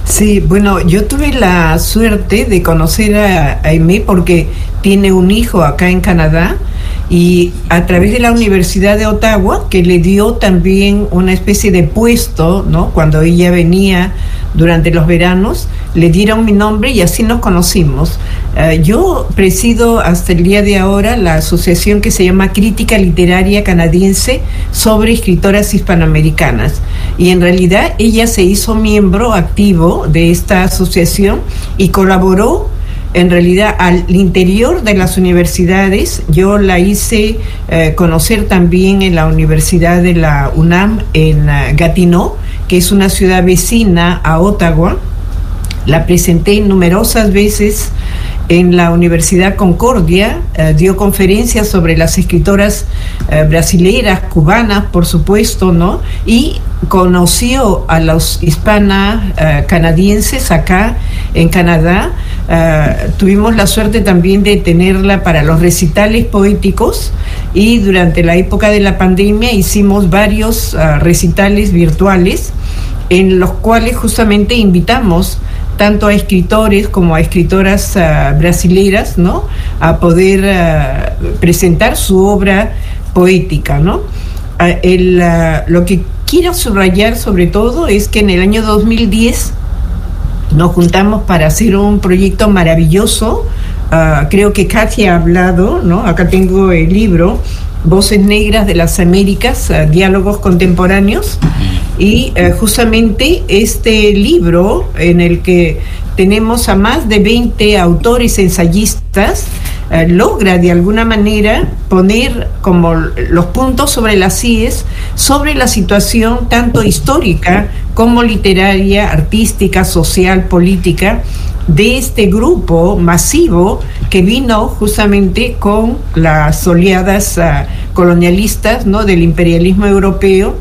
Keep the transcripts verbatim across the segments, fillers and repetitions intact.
Sí, bueno, yo tuve la suerte de conocer a Aimé porque tiene un hijo acá en Canadá y a través de la Universidad de Ottawa, que le dio también una especie de puesto, ¿no? Cuando ella venía durante los veranos, le dieron mi nombre y así nos conocimos. Uh, yo presido hasta el día de ahora la asociación que se llama Crítica Literaria Canadiense sobre escritoras hispanoamericanas, y en realidad ella se hizo miembro activo de esta asociación y colaboró en realidad al interior de las universidades. Yo la hice eh, conocer también en la Universidad de la UNAM en uh, Gatineau, que es una ciudad vecina a Ottawa. La presenté numerosas veces en la Universidad Concordia, eh, dio conferencias sobre las escritoras eh, brasileras, cubanas, por supuesto, ¿no? Y conoció a los hispanos eh, canadienses acá en Canadá. Uh, tuvimos la suerte también de tenerla para los recitales poéticos, y durante la época de la pandemia hicimos varios uh, recitales virtuales en los cuales justamente invitamos tanto a escritores como a escritoras uh, brasileras, ¿no?, a poder uh, presentar su obra poética, ¿no? Uh, el, uh, lo que quiero subrayar sobre todo es que en el año dos mil diez nos juntamos para hacer un proyecto maravilloso. Uh, creo que Katia ha hablado, ¿no? Acá tengo el libro, Voces Negras de las Américas, uh, Diálogos Contemporáneos. Y uh, justamente este libro, en el que tenemos a más de veinte autores ensayistas, uh, logra de alguna manera poner como los puntos sobre las íes sobre la situación tanto histórica como literaria, artística, social, política de este grupo masivo que vino justamente con las oleadas uh, colonialistas, ¿no?, del imperialismo europeo,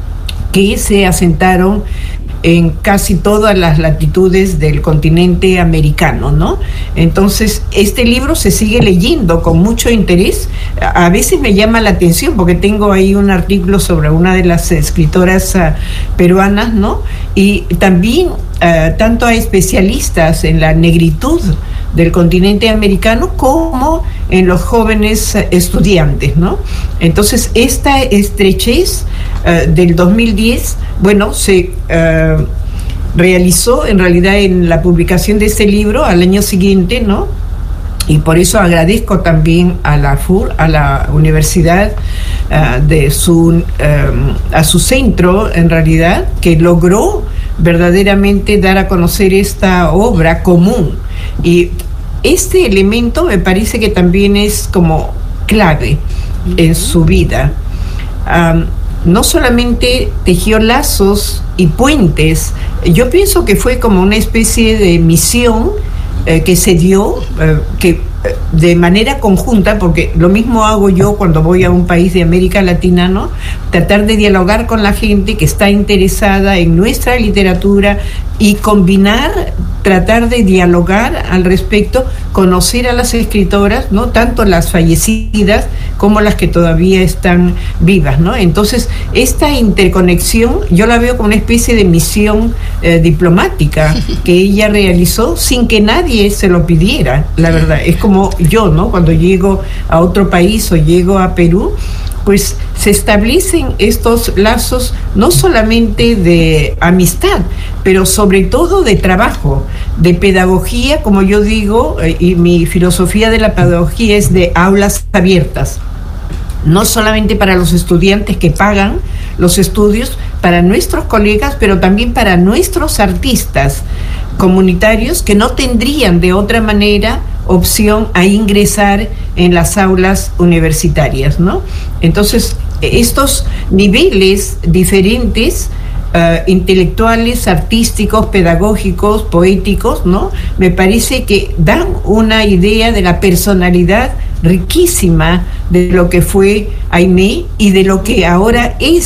que se asentaron en casi todas las latitudes del continente americano, ¿no? Entonces, este libro se sigue leyendo con mucho interés. A veces me llama la atención porque tengo ahí un artículo sobre una de las escritoras uh, peruanas, ¿no? Y también uh, tanto a especialistas en la negritud del continente americano como en los jóvenes uh, estudiantes, ¿no? Entonces, esta estrechez uh, del dos mil diez, bueno, se uh, realizó en realidad en la publicación de este libro al año siguiente, ¿no? Y por eso agradezco también a la F U R, a la universidad, uh, de su, um, a su centro, en realidad, que logró verdaderamente dar a conocer esta obra común. Y este elemento me parece que también es como clave en su vida. Um, no solamente tejió lazos y puentes, yo pienso que fue como una especie de misión eh, que se dio, eh, que eh, de manera conjunta, porque lo mismo hago yo cuando voy a un país de América Latina, ¿no? Tratar de dialogar con la gente que está interesada en nuestra literatura y combinar, tratar de dialogar al respecto, conocer a las escritoras, ¿no?, tanto las fallecidas como las que todavía están vivas, ¿no? Entonces, esta interconexión yo la veo como una especie de misión eh, diplomática que ella realizó sin que nadie se lo pidiera, la verdad. Es como yo, ¿no?, cuando llego a otro país o llego a Perú, pues se establecen estos lazos no solamente de amistad, pero sobre todo de trabajo, de pedagogía, como yo digo, eh, y mi filosofía de la pedagogía es de aulas abiertas, no solamente para los estudiantes que pagan los estudios, para nuestros colegas, pero también para nuestros artistas comunitarios que no tendrían de otra manera opción a ingresar en las aulas universitarias, ¿no? Entonces, estos niveles diferentes, uh, intelectuales, artísticos, pedagógicos, poéticos, ¿no?, me parece que dan una idea de la personalidad riquísima de lo que fue Aimé y de lo que ahora es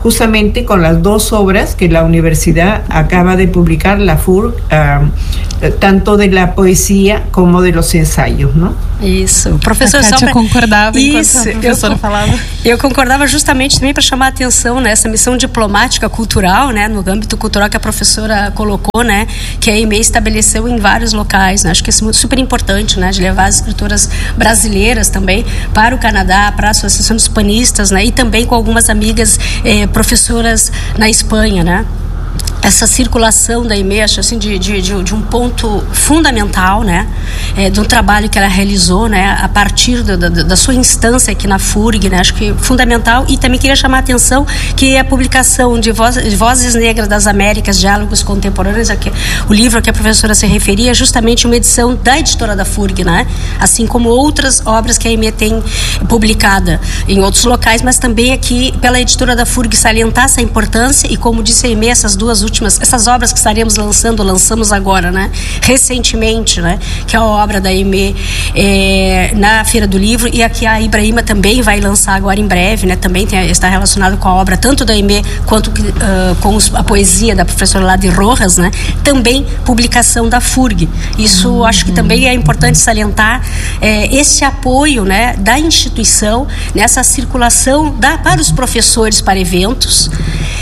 justamente con las dos obras que la universidad acaba de publicar, la F U R G, uh, tanto de la poesia como de los ensaios, não? Isso. Professor, a Kátia só pra... concordava Isso, enquanto a professora eu, falava. Eu concordava justamente também para chamar a atenção nessa missão diplomática cultural, né, no âmbito cultural que a professora colocou, né, que a E M E estabeleceu em vários locais, né? Acho que isso é super importante, né, de levar as escritoras brasileiras também para o Canadá, para a Associação dos Hispanistas, né, e também com algumas amigas eh, professoras na Espanha, né. Essa circulação da E M E, acho assim, de, de, de um ponto fundamental, né, é, do trabalho que ela realizou, né, a partir do, da, da sua instância aqui na F U R G, né, acho que fundamental. E também queria chamar a atenção que a publicação de Vozes, Vozes Negras das Américas, Diálogos Contemporâneos, aqui, o livro a que a professora se referia, é justamente uma edição da editora da F U R G, né, assim como outras obras que a E M E tem publicada em outros locais, mas também aqui pela editora da F U R G salientar essa importância. E como disse a E M E, essas duas últimas Últimas, essas obras que estaremos lançando, lançamos agora, né, recentemente, né, que é a obra da E M E é, na Feira do Livro, e aqui a Ibrahima também vai lançar agora em breve, né, também tem, está relacionado com a obra tanto da E M E quanto uh, com os, a poesia da professora Ladi Rojas, né, também publicação da F U R G. Isso uhum. acho que também é importante salientar é, esse apoio, né, da instituição nessa circulação da, para os professores para eventos,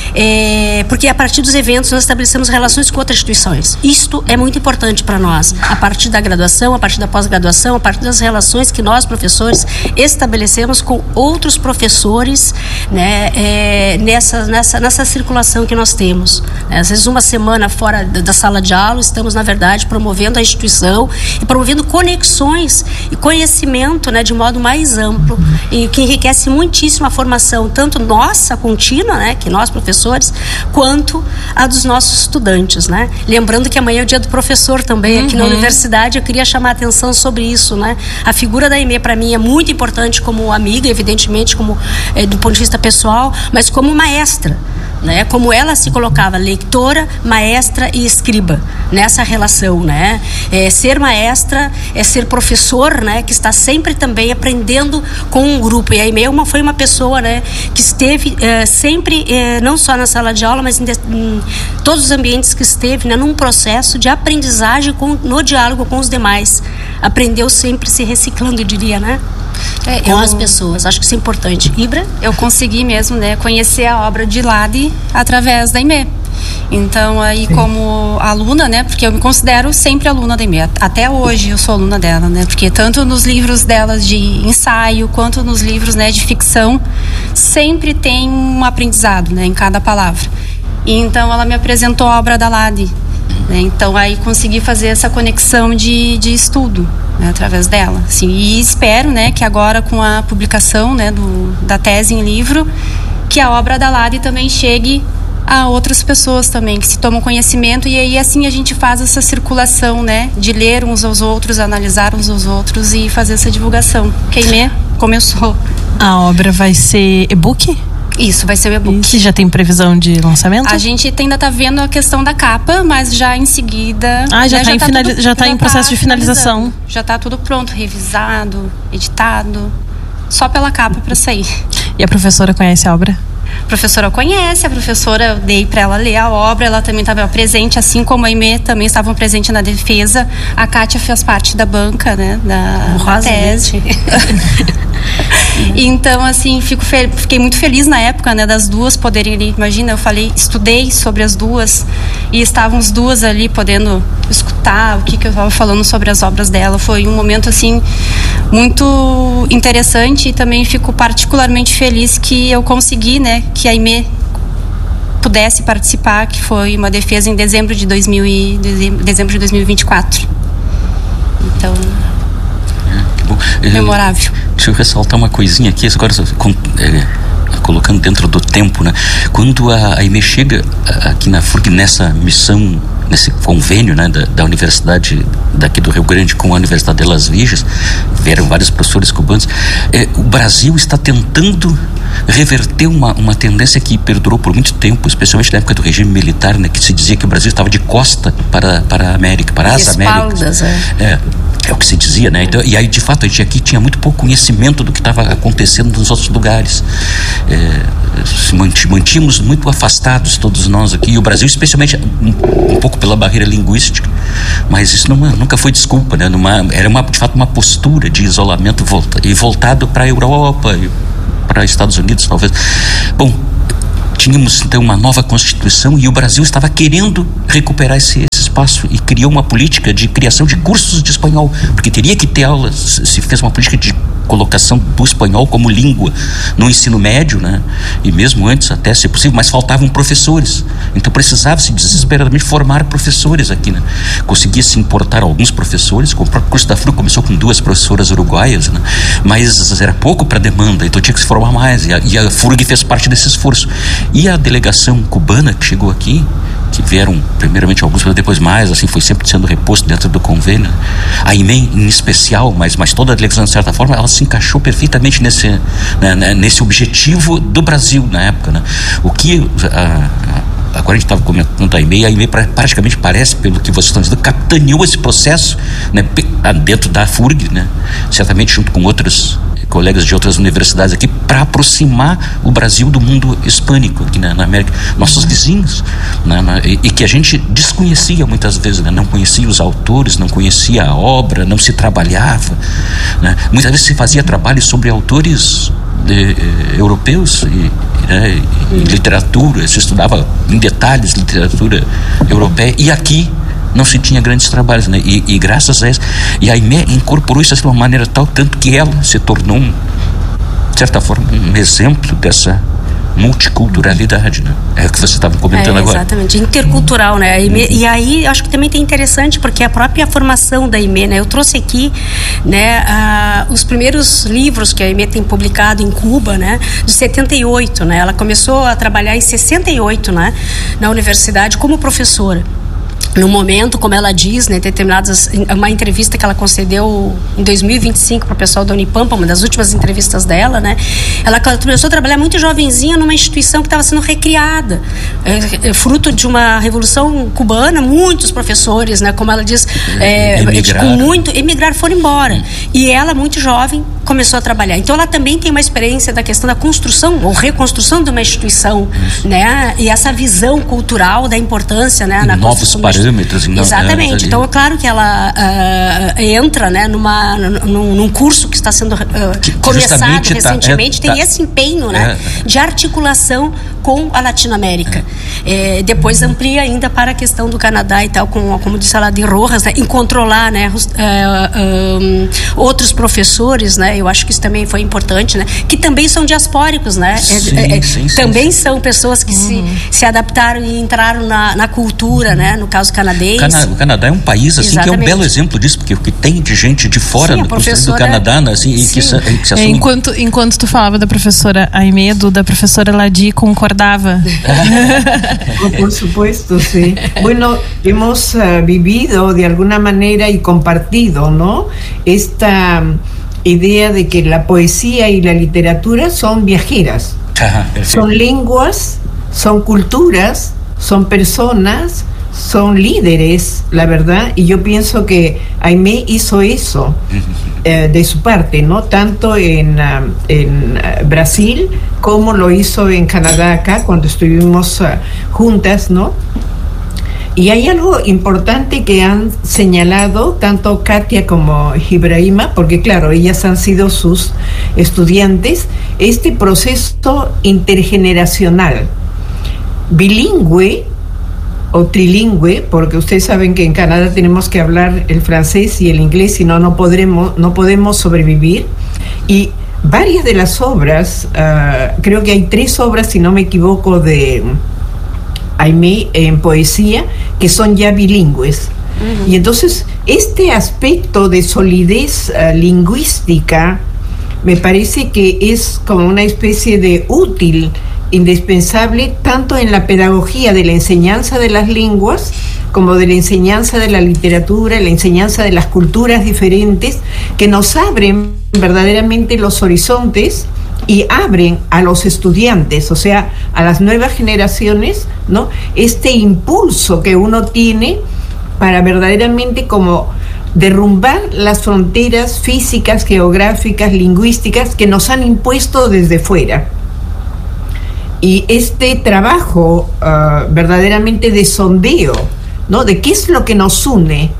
é, porque a partir dos eventos nós estabelecemos relações com outras instituições. Isto é muito importante para nós, a partir da graduação, a partir da pós-graduação, a partir das relações que nós, professores, estabelecemos com outros professores, né, é, nessa, nessa, nessa circulação que nós temos. Às vezes uma semana fora da sala de aula, estamos, na verdade, promovendo a instituição e promovendo conexões e conhecimento, né, de modo mais amplo, e que enriquece muitíssimo a formação, tanto nossa, contínua, né, que nós, professores, quanto a dos nossos estudantes, né? Lembrando que amanhã é o dia do professor também, aqui uhum. na universidade. Eu queria chamar a atenção sobre isso, né? A figura da E M E para mim é muito importante como amiga, evidentemente, como é, do ponto de vista pessoal, mas como maestra, né? Como ela se colocava, leitora, maestra e escriba, nessa relação, né? É, ser maestra é ser professor, né? Que está sempre também aprendendo com um grupo. E a E M E uma, foi uma pessoa, né? Que esteve é, sempre, é, não só na sala de aula, mas em, em todos os ambientes que esteve, né? Num processo de aprendizagem com, no diálogo com os demais. Aprendeu sempre se reciclando, eu diria, né? É, com eu, as pessoas, acho que isso é importante. Ibra? Eu consegui mesmo, né, conhecer a obra de Ladi através da E M E. Então, aí, sim, como aluna, né, porque eu me considero sempre aluna da E M E, até hoje eu sou aluna dela, né, porque tanto nos livros delas de ensaio, quanto nos livros, né, de ficção, sempre tem um aprendizado, né, em cada palavra. E, então, ela me apresentou a obra da Ladi, né, então, aí consegui fazer essa conexão de, de estudo, né, através dela, assim, e espero, né, que agora com a publicação, né, do, da tese em livro, que a obra da Ladi também chegue a outras pessoas também, que se tomam conhecimento, e aí assim a gente faz essa circulação, né, de ler uns aos outros, analisar uns aos outros e fazer essa divulgação. Que a E M E começou. A obra vai ser e-book? Isso, vai ser o e-book. Isso, já tem previsão de lançamento? A gente ainda tá vendo a questão da capa, mas já em seguida... Ah, já, né, tá, já, em, tá finali- tudo, já tá já em processo tá de finalização. Já tá tudo pronto, revisado, editado, só pela capa para sair. E a professora conhece a obra? A professora conhece, a professora, eu dei para ela ler a obra, ela também estava presente, assim como a E M E também estavam presentes na defesa. A Kátia fez parte da banca, né, da, da tese. Então, assim, fico fe- fiquei muito feliz na época, né, das duas poderem ali. Imagina, eu falei, estudei sobre as duas e estavam as duas ali podendo escutar o que, que eu estava falando sobre as obras dela. Foi um momento, assim, muito interessante, e também fico particularmente feliz que eu consegui, né, que a E M E pudesse participar, que foi uma defesa em dezembro de dois mil e dezembro de dois mil e vinte e quatro. Então, bom, memorável. Deixa eu ressaltar uma coisinha aqui, agora com, é, colocando dentro do tempo, né? Quando a, a E M E chega aqui na F U R G nessa missão, nesse convênio, né, da, da universidade daqui do Rio Grande com a Universidade de Las Vijas, vieram vários professores cubanos, é, o Brasil está tentando reverter uma, uma tendência que perdurou por muito tempo, especialmente na época do regime militar, né, que se dizia que o Brasil estava de costa para, para a América, para as Américas. É. É. É o que se dizia, né? Então, e aí, de fato, a gente aqui tinha muito pouco conhecimento do que estava acontecendo nos outros lugares. É, mantínhamos muito afastados, todos nós aqui, e o Brasil, especialmente, um, um pouco pela barreira linguística, mas isso não, nunca foi desculpa, né? Numa, era, uma, de fato, uma postura de isolamento volta, e voltado para a Europa, para Estados Unidos, talvez. Bom, tínhamos então uma nova Constituição e o Brasil estava querendo recuperar esse, esse espaço e criou uma política de criação de cursos de espanhol, porque teria que ter aulas, se fez uma política de colocação do espanhol como língua no ensino médio, né? E mesmo antes até, se possível, mas faltavam professores, então precisava-se desesperadamente formar professores aqui, né? Conseguia-se importar alguns professores, o próprio curso da F R U começou com duas professoras uruguaias, né? Mas era pouco para a demanda, então tinha que se formar mais, e a, e a F U R G fez parte desse esforço. E a delegação cubana que chegou aqui, que vieram primeiramente alguns, depois mais, assim, foi sempre sendo reposto dentro do convênio. A I M E M em especial, mas, mas toda a delegação, de certa forma, ela se encaixou perfeitamente nesse, né, nesse objetivo do Brasil na época, né? O que a, a, agora a gente estava comentando da I M E M, a I M E M praticamente parece, pelo que vocês estão dizendo, capitaneou esse processo, né, dentro da F U R G, né, certamente junto com outros colegas de outras universidades aqui, para aproximar o Brasil do mundo hispânico aqui na, na América, nossos vizinhos, né, na, e, e que a gente desconhecia muitas vezes, né, não conhecia os autores, não conhecia a obra, não se trabalhava, né, muitas vezes se fazia trabalho sobre autores de, eh, europeus e, né, e literatura, se estudava em detalhes literatura europeia, e aqui não se tinha grandes trabalhos, né? E, e graças a isso, e a I M E incorporou isso de uma maneira tal, tanto que ela se tornou, um, de certa forma, um exemplo dessa multiculturalidade, né? É o que você estava comentando é, agora. Exatamente, intercultural, né? A I M E, e aí acho que também tem interessante, porque a própria formação da I M E, né? Eu trouxe aqui, né, a, os primeiros livros que a I M E tem publicado em Cuba, né? De setenta e oito, né? Ela começou a trabalhar em sessenta e oito, né? Na universidade como professora. No momento, como ela diz, né, determinadas, uma entrevista que ela concedeu em dois mil e vinte e cinco para o pessoal da Unipampa, uma das últimas entrevistas dela, né, ela começou a trabalhar muito jovenzinha numa instituição que estava sendo recriada, é, é, fruto de uma revolução cubana. Muitos professores, né, como ela diz, é, emigraram. com muito, emigraram, foram embora. Hum. E ela, muito jovem, começou a trabalhar. Então, ela também tem uma experiência da questão da construção ou reconstrução de uma instituição, né, e essa visão cultural da importância, né, na novos parâmetros. Exatamente. Então é claro que ela uh, entra, né, numa, num, num curso que está sendo uh, que, que começado recentemente, tá, é, tem tá, esse empenho, né, é, de articulação com a Latinoamérica. É. É, depois amplia ainda para a questão do Canadá e tal, com, como disse ela, de Rojas, né, em controlar, né, uh, um, outros professores, né, eu acho que isso também foi importante, né, que também são diaspóricos, né, sim, é, é, sim, também sim, são sim. pessoas que uhum. se, se adaptaram e entraram na, na cultura, né, no caso canadense. Cana, o Canadá é um país assim, que é um belo exemplo disso, porque o que tem de gente de fora Sim, do, do Canadá, né, assim, e que, se, que se é, enquanto, enquanto tu falava da professora Aimedo, da professora Ladi concordava. Oh, por supuesto, sí. Bueno, hemos uh, vivido de alguna manera y compartido, ¿no? Esta um, idea de que la poesía y la literatura son viajeras, ah, son lenguas, son culturas, son personas, son líderes, la verdad, y yo pienso que Aimee hizo eso eh, de su parte, ¿no? Tanto en, uh, en uh, Brasil como lo hizo en Canadá acá cuando estuvimos uh, juntas, ¿no? Y hay algo importante que han señalado tanto Katia como Ibrahima, porque claro, ellas han sido sus estudiantes, este proceso intergeneracional, bilingüe o trilingüe, porque ustedes saben que en Canadá tenemos que hablar el francés y el inglés, si no, no podremos, no podemos sobrevivir. Y varias de las obras, uh, creo que hay tres obras, si no me equivoco, de Aimee en poesía, que son ya bilingües. Uh-huh. Y entonces, este aspecto de solidez uh, lingüística me parece que es como una especie de útil, indispensable tanto en la pedagogía de la enseñanza de las lenguas como de la enseñanza de la literatura, la enseñanza de las culturas diferentes, que nos abren verdaderamente los horizontes y abren a los estudiantes, o sea, a las nuevas generaciones, ¿no? Este impulso que uno tiene para verdaderamente como derrumbar las fronteras físicas, geográficas, lingüísticas que nos han impuesto desde fuera. Y este trabajo uh, verdaderamente de sondeo, ¿no? De qué es lo que nos une,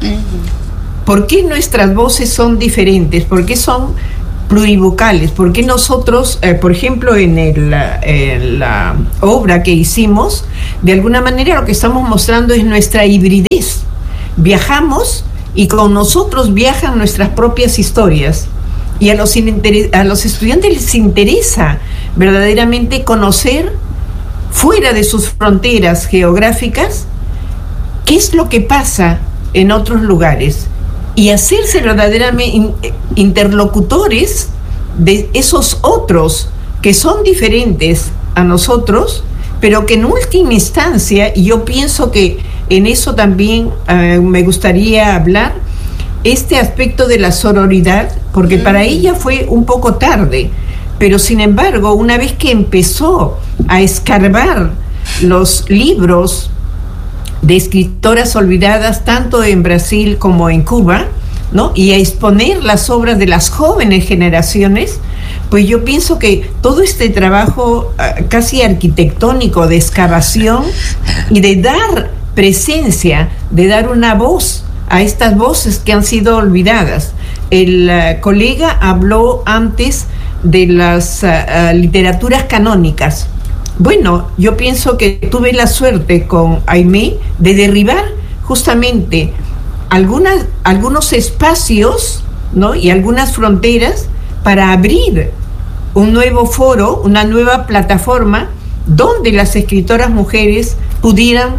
por qué nuestras voces son diferentes, por qué son plurivocales, por qué nosotros, eh, por ejemplo, en, el, en la obra que hicimos, de alguna manera lo que estamos mostrando es nuestra hibridez. Viajamos y con nosotros viajan nuestras propias historias. Y a los, a los estudiantes les interesa verdaderamente conocer fuera de sus fronteras geográficas qué es lo que pasa en otros lugares y hacerse verdaderamente interlocutores de esos otros que son diferentes a nosotros, pero que en última instancia, y yo pienso que en eso también uh, me gustaría hablar, este aspecto de la sororidad, porque para ella fue un poco tarde, pero sin embargo, una vez que empezó a escarbar los libros de escritoras olvidadas, tanto en Brasil como en Cuba, ¿no? Y a exponer las obras de las jóvenes generaciones, pues yo pienso que todo este trabajo uh, casi arquitectónico de excavación y de dar presencia, de dar una voz a estas voces que han sido olvidadas. El uh, colega habló antes de las uh, uh, literaturas canónicas. Bueno, yo pienso que tuve la suerte con Aimé de derribar justamente algunas, algunos espacios, ¿no? Y algunas fronteras para abrir un nuevo foro, una nueva plataforma donde las escritoras mujeres pudieran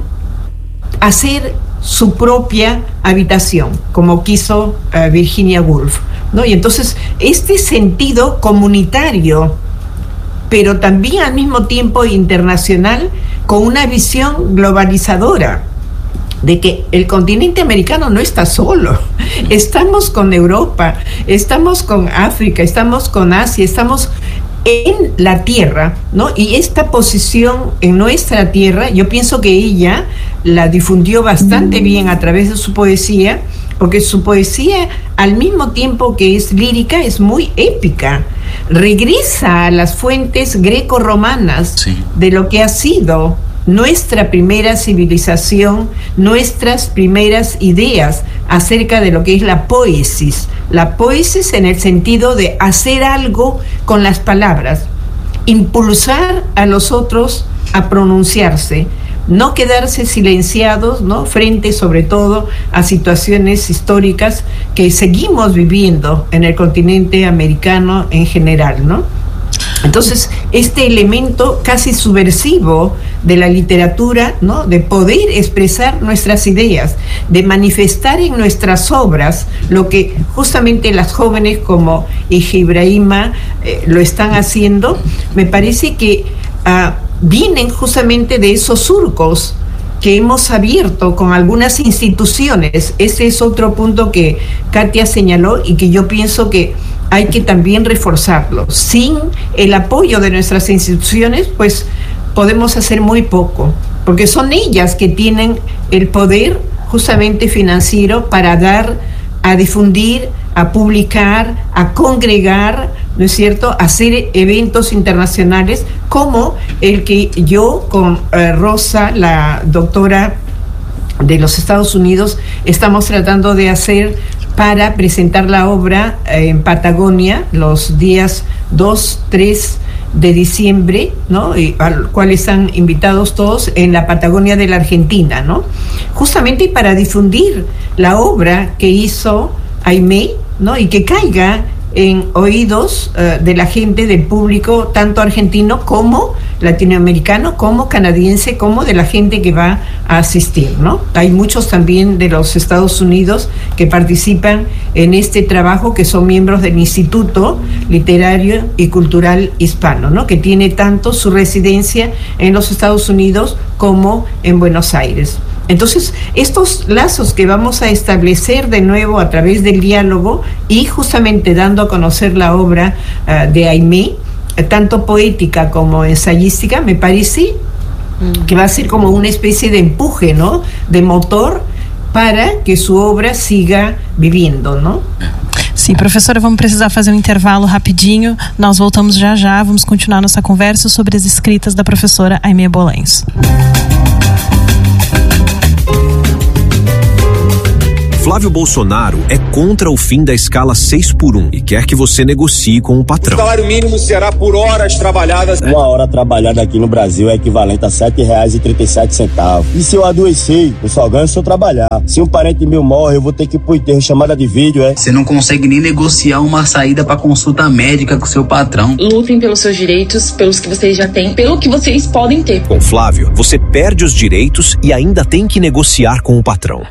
hacer su propia habitación, como quiso uh, Virginia Woolf, ¿no? Y entonces este sentido comunitario, pero también al mismo tiempo internacional, con una visión globalizadora de que el continente americano no está solo, estamos con Europa, estamos con África, estamos con Asia, estamos en la tierra, ¿no? Y esta posición en nuestra tierra, yo pienso que ella la difundió bastante bien a través de su poesía, porque su poesía, al mismo tiempo que es lírica, es muy épica. Regresa a las fuentes greco-romanas, sí, de lo que ha sido nuestra primera civilización, nuestras primeras ideas acerca de lo que es la poesis. La poesis en el sentido de hacer algo con las palabras, impulsar a los otros a pronunciarse, no quedarse silenciados, ¿no? Frente sobre todo a situaciones históricas que seguimos viviendo en el continente americano en general, ¿no? Entonces, este elemento casi subversivo de la literatura, ¿no? De poder expresar nuestras ideas, de manifestar en nuestras obras lo que justamente las jóvenes como Ibrahima eh, lo están haciendo, me parece que uh, vienen justamente de esos surcos que hemos abierto con algunas instituciones. Ese es otro punto que Katia señaló y que yo pienso que hay que también reforzarlo. Sin el apoyo de nuestras instituciones, pues podemos hacer muy poco, porque son ellas que tienen el poder justamente financiero para dar, a difundir, a publicar, a congregar, ¿no es cierto?, hacer eventos internacionales como el que yo con eh, Rosa, la doctora de los Estados Unidos, estamos tratando de hacer para presentar la obra eh, en Patagonia los días dos, tres de diciembre, ¿no? Y al cual están invitados todos en la Patagonia de la Argentina, ¿no? Justamente para difundir la obra que hizo Aimé, ¿no? Y que caiga en oídos uh, de la gente, del público, tanto argentino como latinoamericano, como canadiense, como de la gente que va a asistir, ¿no? Hay muchos también de los Estados Unidos que participan en este trabajo, que son miembros del Instituto Literario y Cultural Hispano, ¿no? Que tiene tanto su residencia en los Estados Unidos como en Buenos Aires. Entonces, estos lazos que vamos a establecer de nuevo a través del diálogo y justamente dando a conocer la obra uh, de Aimé, tanto poética como ensayística, me parece que va a ser como una especie de empuje, ¿no?, de motor para que su obra siga viviendo, ¿no? Sim, professora, vamos precisar fazer um intervalo rapidinho. Nós voltamos já já, vamos continuar nossa conversa sobre as escritas da professora Aimee Bolenzo. Flávio Bolsonaro é contra o fim da escala seis por um e quer que você negocie com o patrão. O salário mínimo será por horas trabalhadas. Uma hora trabalhada aqui no Brasil é equivalente a sete reais e trinta e sete centavos. E se eu adoecer, eu só ganho se eu trabalhar. Se um parente meu morre, eu vou ter que ir pro enterro, chamada de vídeo, é? Você não consegue nem negociar uma saída para consulta médica com seu patrão. Lutem pelos seus direitos, pelos que vocês já têm, pelo que vocês podem ter. Com Flávio, você perde os direitos e ainda tem que negociar com o patrão.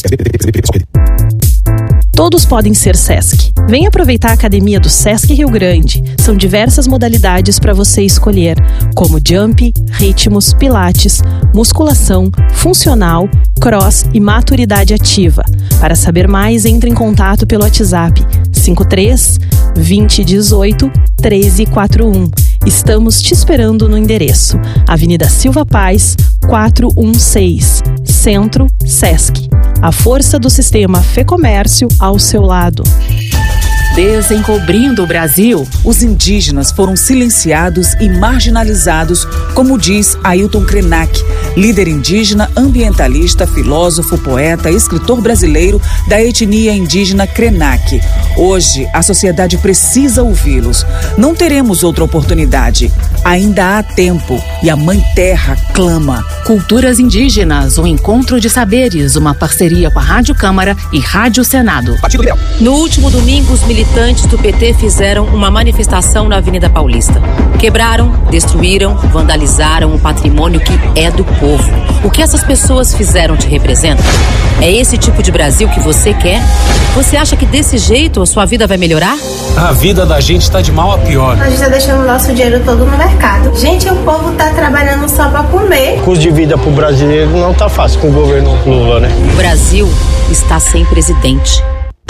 Todos podem ser Sesc. Venha aproveitar a academia do Sesc Rio Grande. São diversas modalidades para você escolher, como jump, ritmos, pilates, musculação, funcional, cross e maturidade ativa. Para saber mais, entre em contato pelo WhatsApp cinco três, vinte, dezoito, treze quarenta e um. Estamos te esperando no endereço Avenida Silva Paz, quatrocentos e dezesseis, Centro, Sesc. A força do sistema Fê Comércio ao seu lado. Desencobrindo o Brasil, os indígenas foram silenciados e marginalizados, como diz Ailton Krenak, líder indígena, ambientalista, filósofo, poeta, escritor brasileiro da etnia indígena Krenak. Hoje, a sociedade precisa ouvi-los. Não teremos outra oportunidade. Ainda há tempo e a Mãe Terra clama. Culturas Indígenas, um encontro de saberes, uma parceria com a Rádio Câmara e Rádio Senado. No último domingo, os militantes do P T fizeram uma manifestação na Avenida Paulista. Quebraram, destruíram, vandalizaram o patrimônio que é do povo. O que essas pessoas fizeram te representa? É esse tipo de Brasil que você quer? Você acha que desse jeito a sua vida vai melhorar? A vida da gente está de mal a pior. Nós já deixamos nosso dinheiro todo no mercado. Gente, o povo tá trabalhando só para comer. O custo de vida pro brasileiro não tá fácil com o governo Lula, né? O Brasil está sem presidente.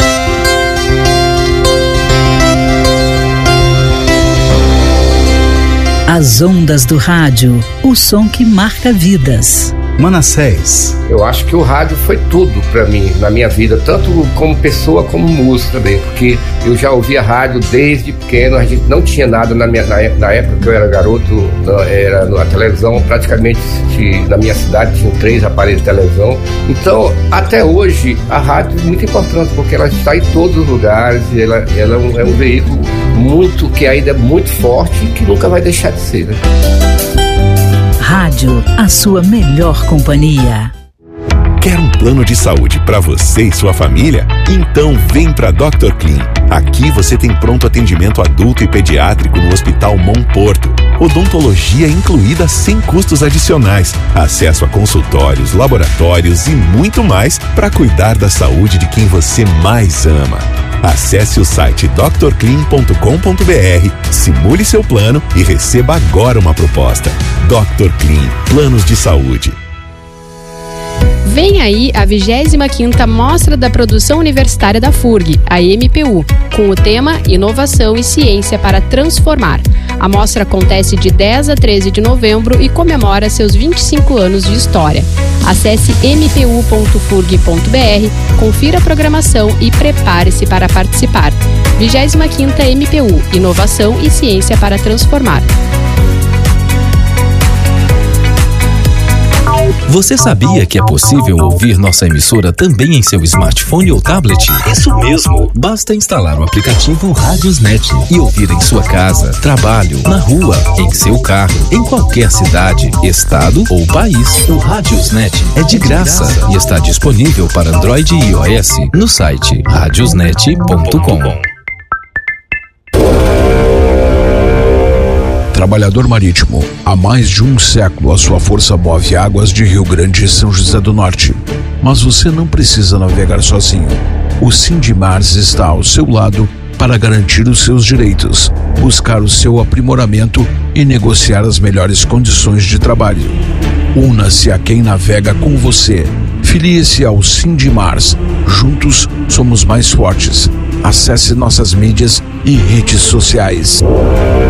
As ondas do rádio, o som que marca vidas. Manassés. Eu acho que o rádio foi tudo pra mim, na minha vida, tanto como pessoa como músico também, porque eu já ouvia rádio desde pequeno, a gente não tinha nada na, minha, na, na época que eu era garoto, era a televisão, praticamente na minha cidade tinham três aparelhos de televisão, então até hoje a rádio é muito importante, porque ela está em todos os lugares, e ela, ela é, um, é um veículo muito, que ainda é muito forte e que nunca vai deixar de ser, né? Rádio, a sua melhor companhia. Quer um plano de saúde para você e sua família? Então vem para doutor Clean. Aqui você tem pronto atendimento adulto e pediátrico no Hospital Monporto. Odontologia incluída sem custos adicionais. Acesso a consultórios, laboratórios e muito mais para cuidar da saúde de quem você mais ama. Acesse o site doutor clean ponto com ponto b r, simule seu plano e receba agora uma proposta. doutor Clean, planos de saúde. Vem aí a vigésima quinta Mostra da Produção Universitária da F U R G, a M P U, com o tema Inovação e Ciência para Transformar. A mostra acontece de dez a treze de novembro e comemora seus vinte e cinco anos de história. Acesse m p u ponto furg ponto b r, confira a programação e prepare-se para participar. vigésima quinta M P U, Inovação e Ciência para Transformar. Você sabia que é possível ouvir nossa emissora também em seu smartphone ou tablet? Isso mesmo! Basta instalar o aplicativo Radiosnet e ouvir em sua casa, trabalho, na rua, em seu carro, em qualquer cidade, estado ou país. O Radiosnet é de graça e está disponível para Android e iOS no site radiosnet ponto com. Trabalhador marítimo, há mais de um século a sua força move águas de Rio Grande e São José do Norte. Mas você não precisa navegar sozinho. O Sindimars está ao seu lado para garantir os seus direitos, buscar o seu aprimoramento e negociar as melhores condições de trabalho. Una-se a quem navega com você. Filie-se ao Sindimars. Juntos somos mais fortes. Acesse nossas mídias e redes sociais.